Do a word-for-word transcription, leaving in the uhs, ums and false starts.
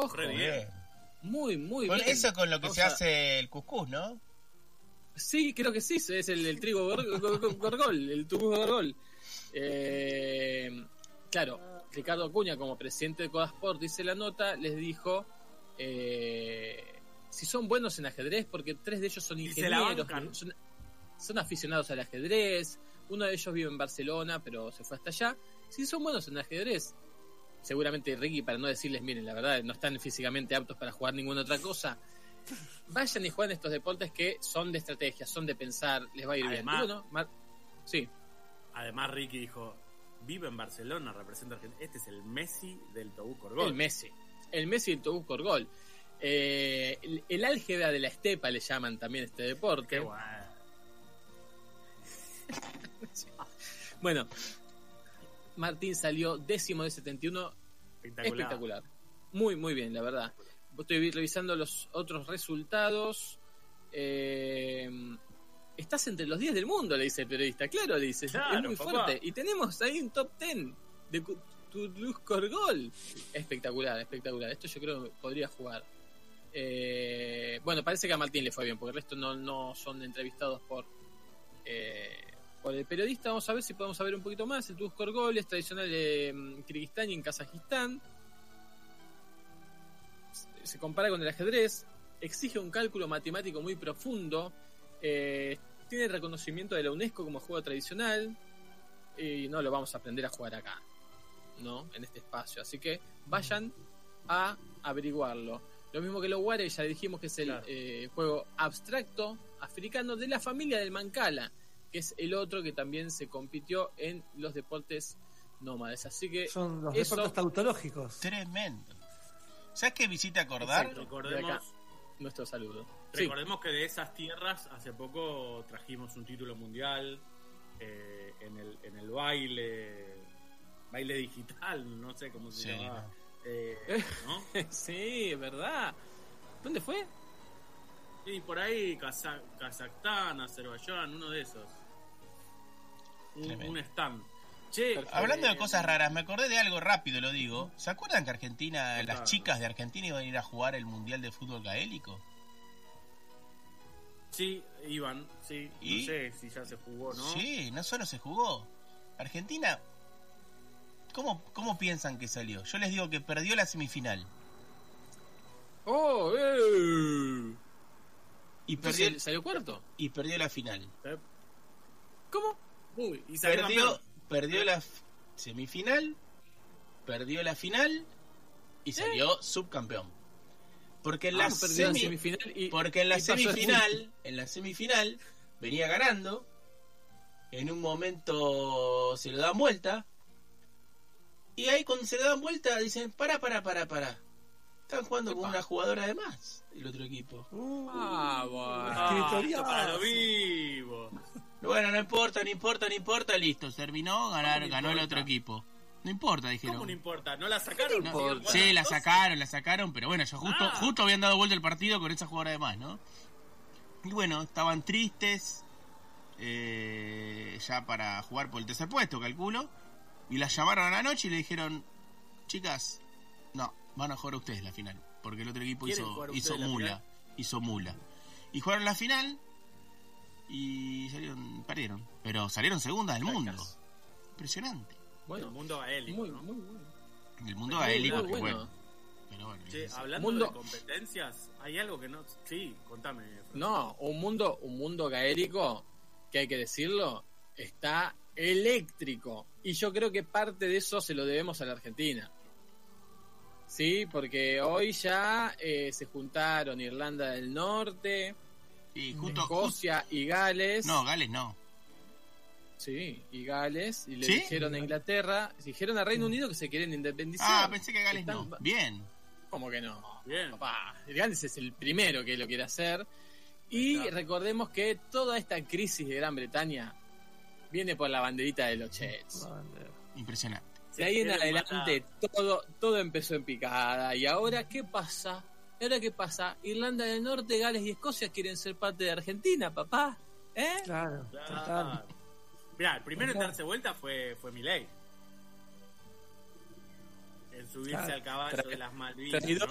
Ojo, Re bien. muy, muy Con bien. eso con lo que O se sea, hace el cuscús, ¿no? Sí, creo que sí, es el, el trigo gor- gor- gor- gorgol, el tubo gorgol. Eh, claro, Ricardo Acuña, como presidente de Codasport, dice la nota, les dijo eh, si son buenos en ajedrez, porque tres de ellos son Y se la ingenieros, bancan. son, son aficionados al ajedrez, uno de ellos vive en Barcelona, pero se fue hasta allá. Si son buenos en ajedrez, seguramente Ricky, para no decirles, miren, la verdad, no están físicamente aptos para jugar ninguna otra cosa, vayan y jueguen estos deportes que son de estrategia, son de pensar, les va a ir Además- bien. Y bueno, Mar- sí, Además, Ricky dijo: vive en Barcelona, representa a Argentina. Este es el Messi del Tobú Corgol. el Messi. El Messi del Tobú Corgol. Eh, el, el álgebra de la estepa le llaman también este deporte. Qué bueno. Bueno, Martín salió décimo de setenta y uno. Espectacular. Espectacular. Muy, muy bien, la verdad. Estoy revisando los otros resultados. Eh, estás entre los diez del mundo, le dice el periodista. Claro, le dice. Claro, es muy papá. fuerte. Y tenemos ahí un top diez de Cu- Toulouse Corgol. Espectacular, espectacular. Esto yo creo que podría jugar. Eh, bueno, parece que a Martín le fue bien, porque el resto no, no son entrevistados por eh, por el periodista. Vamos a ver si podemos saber un poquito más. El Toulouse Corgol es tradicional en Kirguistán y en Kazajistán. Se compara con el ajedrez, exige un cálculo matemático muy profundo, eh, tiene reconocimiento de la UNESCO como juego tradicional, y no lo vamos a aprender a jugar acá, ¿no? En este espacio. Así que vayan a averiguarlo. Lo mismo que los Ware, ya dijimos que es el Claro. eh, juego abstracto africano de la familia del Mancala, que es el otro que también se compitió en los deportes nómades. Así que Son los eso- deportes tautológicos. Tremendo. ¿Sabes qué visita acordar? Exacto. Recordemos, De acá, nuestro saludo. Sí. recordemos que de esas tierras hace poco trajimos un título mundial eh, en el en el baile baile digital, no sé cómo se Sí, llama. no. Eh, ¿no? Sí, ¿verdad? ¿Dónde fue? Y por ahí Kaza- Kazajstán, Azerbaiyán, uno de esos. Un, Tremendo. un stand. Che, Hablando de eh, cosas raras, me acordé de algo rápido, lo digo. ¿Se acuerdan que Argentina, Contá. las chicas de Argentina iban a ir a jugar el Mundial de Fútbol Gaélico? Sí, Iván, sí. ¿Y? No sé si ya se jugó, ¿no? Sí, no solo se jugó. Argentina, ¿cómo, ¿cómo piensan que salió? Yo les digo que perdió la semifinal. ¡Oh! Eh. Y perdió, Entonces, ¿salió cuarto? y perdió la final. Eh, ¿Cómo? Uy, y salió Perdió, campeón. perdió la f- semifinal, perdió la final y salió subcampeón. Porque en la, Ah, perdió la semi- semifinal y, porque en la y pasó el semifinal, en la semifinal venía ganando. En un momento se lo dan vuelta. Y ahí cuando se lo dan vuelta dicen, para, para, para, para. Están jugando con Epa. una jugadora de más, el otro equipo. Uh, Ah, bueno. Ah, escritoriazo. para lo vivo. Bueno, no importa, no importa, no importa, listo, terminó, ganar, no ganó el importa? otro equipo. No importa, dijeron. ¿Cómo no importa? ¿No la sacaron? No, ¿Siguen sí, jugando la dos? sacaron, la sacaron, pero bueno, yo justo, Ah. justo habían dado vuelta el partido con esa jugadora de más, ¿no? Y bueno, estaban tristes, eh, ya para jugar por el tercer puesto, calculo, y las llamaron a la noche y le dijeron, chicas, no, van a jugar ustedes la final, porque el otro equipo ¿Quieren hizo, jugar hizo ustedes la mula, final? hizo mula. Y jugaron la final y salieron, perdieron, pero salieron segundas del mundo. Fracas. Impresionante. Bueno, El mundo gaélico, muy, ¿no? muy bueno. El mundo Muy gaélico, bueno, que bueno. bueno. Pero bueno, Che, es- hablando Mundo- de competencias, hay algo que no... Sí, contame. Francisco. No, un mundo, un mundo gaélico, que hay que decirlo, está eléctrico. Y yo creo que parte de eso se lo debemos a la Argentina. Sí, porque hoy ya eh, se juntaron Irlanda del Norte, y justo, Escocia y Gales. no, Gales no. Sí, y Gales. Y le ¿Sí? dijeron a Inglaterra, dijeron a Reino Unido que se quieren independizar. Ah, pensé que Gales Están- no. Bien. ¿Cómo que no? Bien. Papá, el Gales es el primero que lo quiere hacer. Y Claro. recordemos que toda esta crisis de Gran Bretaña viene por la banderita de los Chets. Impresionante. De ahí en quieren adelante todo, todo empezó en picada. ¿Y ahora qué pasa? ¿Y ahora qué pasa? Irlanda del Norte, Gales y Escocia quieren ser parte de Argentina, papá. ¿Eh? Claro, Claro. total. Mirá, el primero en Claro. darse vuelta fue, fue Milei. En subirse Claro. al caballo Tra- de las Malvinas. Traidor